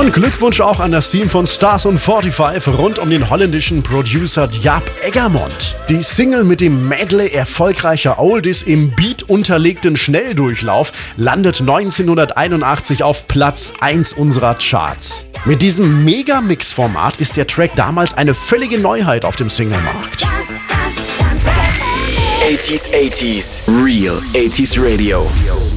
Und Glückwunsch auch an das Team von Stars on 45 rund um den holländischen Producer Jaap Eggermont. Die Single mit dem Medley erfolgreicher Oldies im beat-unterlegten Schnelldurchlauf landet 1981 auf Platz 1 unserer Charts. Mit diesem Mega-Mix-Format ist der Track damals eine völlige Neuheit auf dem Singlemarkt. 80s, Real 80s Radio.